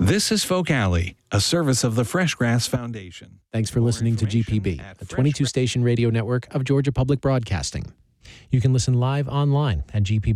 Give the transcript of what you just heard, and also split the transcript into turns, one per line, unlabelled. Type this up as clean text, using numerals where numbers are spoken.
This is Folk Alley, a service of the Fresh Grass Foundation.
Thanks for listening to GPB, the 22-station radio network of Georgia Public Broadcasting. You can listen live online at GPB.